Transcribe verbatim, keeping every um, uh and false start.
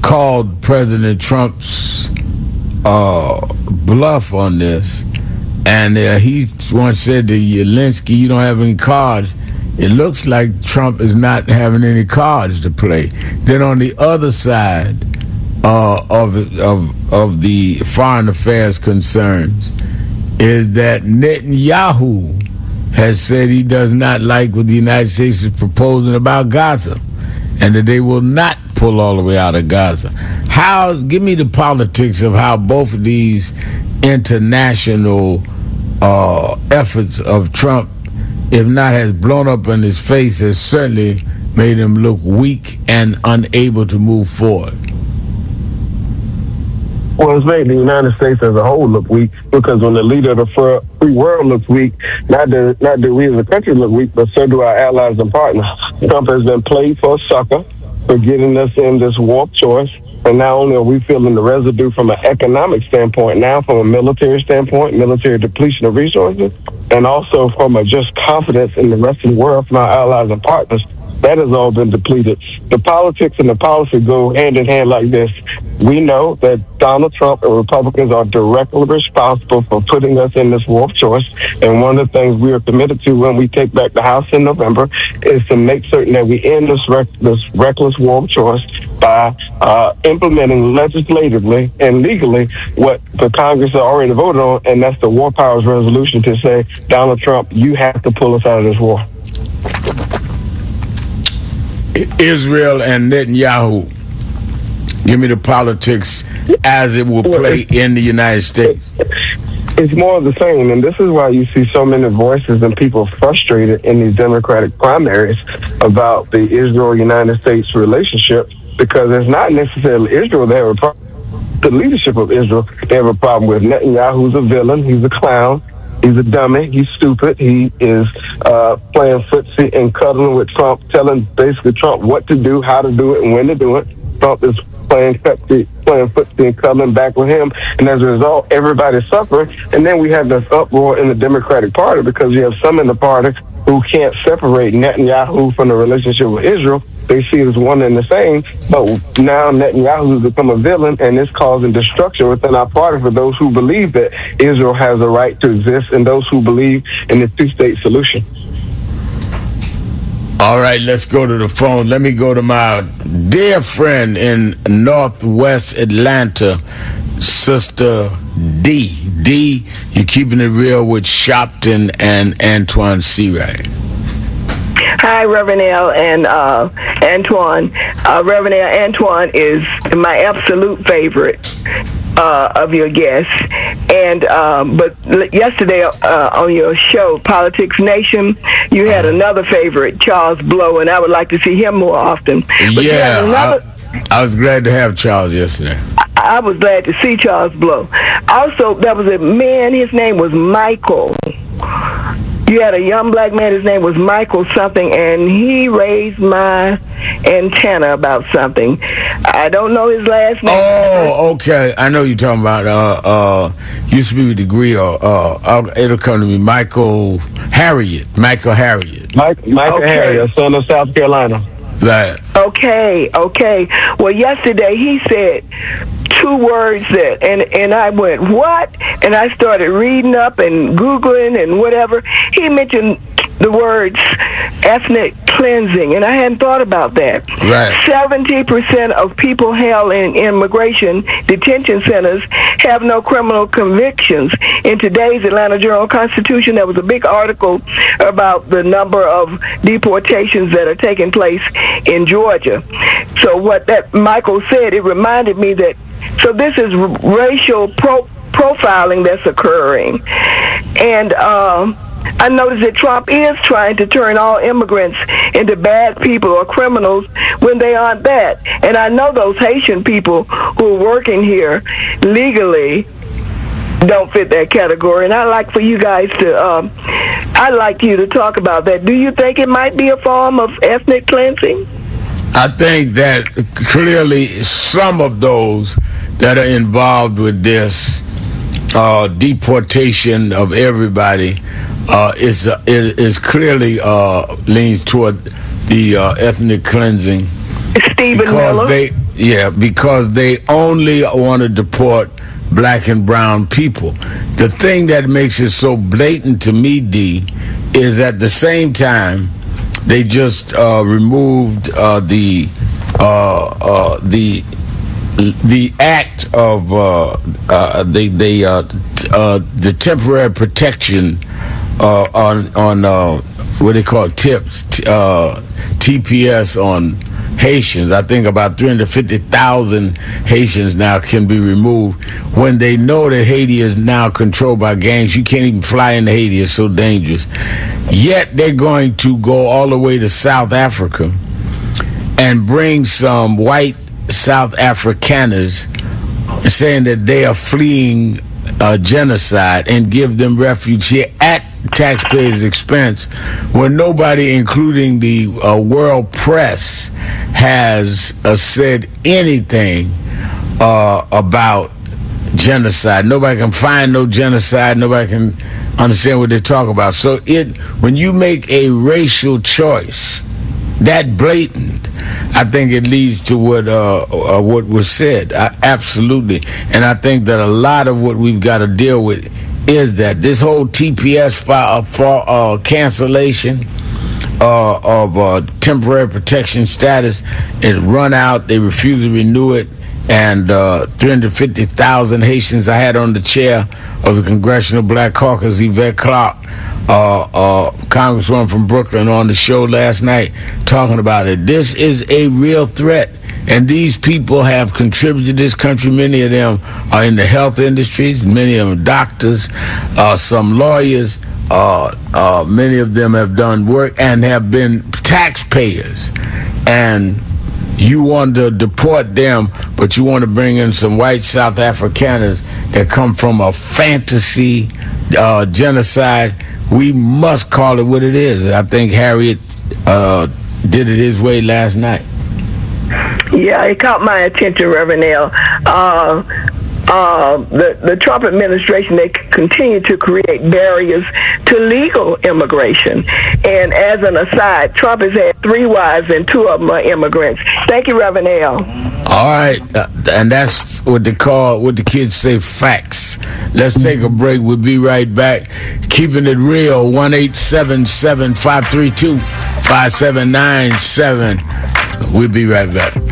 called President Trump's uh, bluff on this, and uh, he once said to Zelensky, "You don't have any cards." It looks like Trump is not having any cards to play. Then on the other side uh, of of of the foreign affairs concerns is that Netanyahu has said he does not like what the United States is proposing about Gaza, and that they will not pull all the way out of Gaza. How? Give me the politics of how both of these international uh, efforts of Trump, if not has blown up in his face, has certainly made him look weak and unable to move forward. Well, it's made the United States as a whole look weak, because when the leader of the free world looks weak, not that, not that we as a country look weak, but so do our allies and partners. Trump has been played for a sucker for getting us in this war of choice. And not only are we feeling the residue from an economic standpoint, now from a military standpoint, military depletion of resources, and also from a just confidence in the rest of the world from our allies and partners, that has all been depleted. The politics and the policy go hand in hand like this. We know that Donald Trump and Republicans are directly responsible for putting us in this war of choice. And one of the things we are committed to when we take back the House in November is to make certain that we end this, rec- this reckless war of choice by uh, implementing legislatively and legally what the Congress has already voted on, and that's the War Powers Resolution to say, Donald Trump, you have to pull us out of this war. Israel and Netanyahu, give me the politics as it will play in the United States. It's more of the same, and this is why you see so many voices and people frustrated in these Democratic primaries about the Israel-United States relationship, because it's not necessarily Israel they have a problem. The leadership of Israel they have a problem with. Netanyahu's a villain. He's a clown. He's a dummy. He's stupid. He is uh, playing footsie and cuddling with Trump, telling basically Trump what to do, how to do it, and when to do it. Trump is playing footsie, playing footsie and cuddling back with him. And as a result, everybody's suffering. And then we have this uproar in the Democratic Party because you have some in the party who can't separate Netanyahu from the relationship with Israel. They see it as one and the same, but now Netanyahu has become a villain, and it's causing destruction within our party for those who believe that Israel has a right to exist and those who believe in the two-state solution. All right, let's go to the phone. Let me go to my dear friend in Northwest Atlanta, Sister D. D, you're keeping it real with Shopton and Antoine Seawright. Hi, Reverend L and uh, Antoine. Uh, Reverend L Antoine is my absolute favorite uh, of your guests. And um, but yesterday uh, on your show, Politics Nation, you had another favorite, Charles Blow, and I would like to see him more often. But yeah, another, I, I was glad to have Charles yesterday. I, I was glad to see Charles Blow. Also, there was a man, his name was Michael. You had a young black man, his name was Michael something, and he raised my antenna about something. I don't know his last name. Oh, okay. I know you're talking about, uh, uh, used to be with degree, or, uh, it'll come to me, Michael Harriet. Michael Harriet. Mike, Michael okay. Harriet, son of South Carolina. That. Okay, okay. Well, yesterday he said two words that, and, and I went, what? And I started reading up and Googling and whatever. He mentioned the words ethnic cleansing, and I hadn't thought about that. Right. seventy percent of people held in immigration detention centers have no criminal convictions. In today's Atlanta Journal-Constitution, there was a big article about the number of deportations that are taking place in Georgia. So what that Michael said, it reminded me that, so this is r- racial pro- profiling that's occurring. And um, I noticed that Trump is trying to turn all immigrants into bad people or criminals when they aren't that. And I know those Haitian people who are working here legally don't fit that category. And I'd like for you guys to, um, I'd like you to talk about that. Do you think it might be a form of ethnic cleansing? I think that clearly some of those that are involved with this uh, deportation of everybody uh, is, uh, is clearly uh, leans toward the uh, ethnic cleansing. Stephen because Miller. They, yeah, because they only want to deport black and brown people. The thing that makes it so blatant to me, D, is at the same time they just uh, removed uh, the uh, uh, the the act of uh, uh, the the uh, uh, the temporary protection uh, on on uh, what they call tips uh, T P S on Haitians. I think about three hundred fifty thousand Haitians now can be removed when they know that Haiti is now controlled by gangs. You can't even fly into Haiti. It's so dangerous. Yet they're going to go all the way to South Africa and bring some white South Afrikaners saying that they are fleeing uh, genocide and give them refuge here at taxpayers' expense when nobody, including the uh, world press, has uh, said anything uh, about genocide. Nobody can find no genocide. Nobody can understand what they talk about. So it when you make a racial choice that blatant, I think it leads to what uh, uh, what was said. Uh, absolutely. And I think that a lot of what we've got to deal with is that this whole T P S file for uh, cancellation uh, of uh, temporary protection status is run out. They refuse to renew it. And uh, three hundred fifty thousand Haitians. I had on the chair of the Congressional Black Caucus, Yvette Clark, uh, uh, Congresswoman from Brooklyn, on the show last night talking about it. This is a real threat. And these people have contributed to this country. Many of them are in the health industries. Many of them doctors, uh, some lawyers. Uh, uh, many of them have done work and have been taxpayers. And you want to deport them, but you want to bring in some white South Afrikaners that come from a fantasy uh, genocide. We must call it what it is. I think Harriet uh, did it his way last night. Yeah, it caught my attention, Reverend L. Uh, uh, the, the Trump administration, they continue to create barriers to legal immigration. And as an aside, Trump has had three wives and two of them are immigrants. Thank you, Reverend L. All right, uh, and that's what they call, what the kids say, facts. Let's take a break. We'll be right back. Keeping it real, one eight seven seven, five three two, five seven nine seven. We'll be right back.